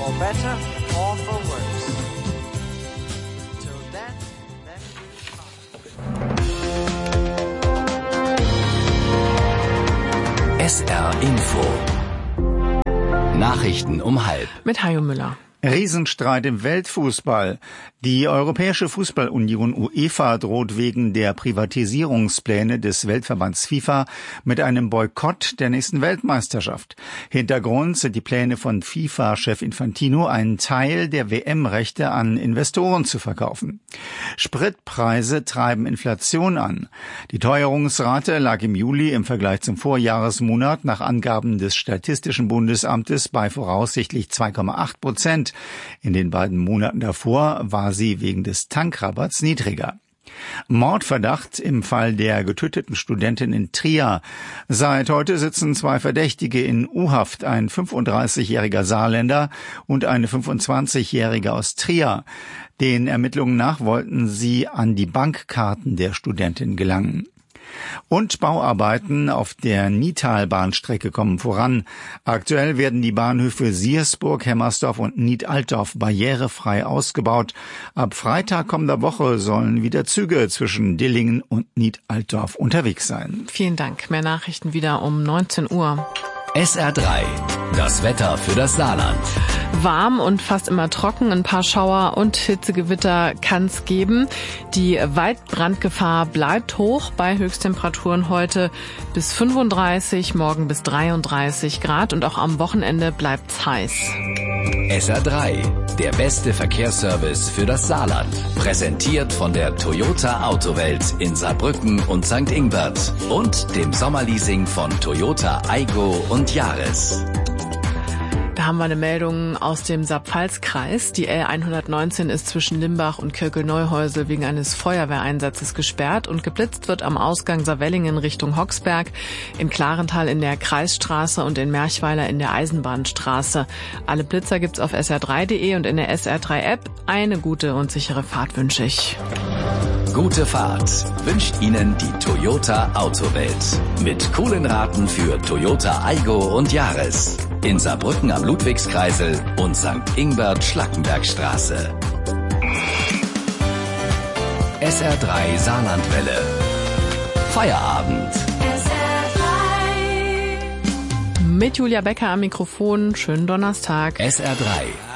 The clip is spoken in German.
for better or for worse. Till then, SR Info. Nachrichten um 12:30. Mit Hajo Müller. Riesenstreit im Weltfußball. Die Europäische Fußballunion UEFA droht wegen der Privatisierungspläne des Weltverbands FIFA mit einem Boykott der nächsten Weltmeisterschaft. Hintergrund sind die Pläne von FIFA-Chef Infantino, einen Teil der WM-Rechte an Investoren zu verkaufen. Spritpreise treiben Inflation an. Die Teuerungsrate lag im Juli im Vergleich zum Vorjahresmonat nach Angaben des Statistischen Bundesamtes bei voraussichtlich 2,8%. In den beiden Monaten davor war sie wegen des Tankrabatts niedriger. Mordverdacht im Fall der getöteten Studentin in Trier. Seit heute sitzen 2 Verdächtige in U-Haft, ein 35-jähriger Saarländer und eine 25-jährige aus Trier. Den Ermittlungen nach wollten sie an die Bankkarten der Studentin gelangen. Und Bauarbeiten auf der Niedtalbahnstrecke kommen voran. Aktuell werden die Bahnhöfe Siersburg, Hemmersdorf und Nied-Altdorf barrierefrei ausgebaut. Ab Freitag kommender Woche sollen wieder Züge zwischen Dillingen und Nied-Altdorf unterwegs sein. Vielen Dank. Mehr Nachrichten wieder um 19 Uhr. SR3. Das Wetter für das Saarland. Warm und fast immer trocken, ein paar Schauer und Hitzegewitter kann's geben. Die Waldbrandgefahr bleibt hoch bei Höchsttemperaturen heute bis 35, morgen bis 33 Grad und auch am Wochenende bleibt's heiß. SR3. Der beste Verkehrsservice für das Saarland. Präsentiert von der Toyota Autowelt in Saarbrücken und St. Ingbert und dem Sommerleasing von Toyota Aygo und Yaris. Da haben wir eine Meldung aus dem Saarpfalz-Kreis. Die L119 ist zwischen Limbach und Kirkel-Neuhäusel wegen eines Feuerwehreinsatzes gesperrt und geblitzt wird am Ausgang Saarwellingen Richtung Hoxberg, in Klarenthal in der Kreisstraße und in Merchweiler in der Eisenbahnstraße. Alle Blitzer gibt's auf sr3.de und in der SR3-App. Eine gute und sichere Fahrt wünsche ich. Gute Fahrt wünscht Ihnen die Toyota Autowelt. Mit coolen Raten für Toyota Aygo und Yaris. In Saarbrücken am Ludwigskreisel und St. Ingbert Schlackenbergstraße. SR3 Saarlandwelle. Feierabend. Mit Julia Becker am Mikrofon. Schönen Donnerstag. SR3.